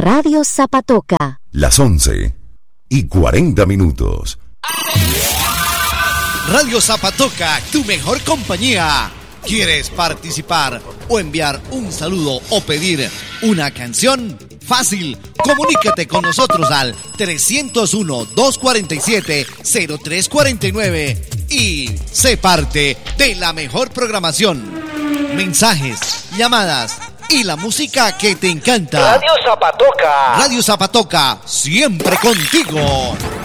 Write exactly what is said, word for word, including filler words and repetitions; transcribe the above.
Radio Zapatoca. Las once y cuarenta minutos. Radio Zapatoca, tu mejor compañía. ¿Quieres participar o enviar un saludo o pedir una canción? Fácil, comunícate con nosotros al trescientos uno, doscientos cuarenta y siete, cero tres cuarenta y nueve y sé parte de la mejor programación. Mensajes, llamadas y la música que te encanta. Radio Zapatoca. Radio Zapatoca, siempre contigo.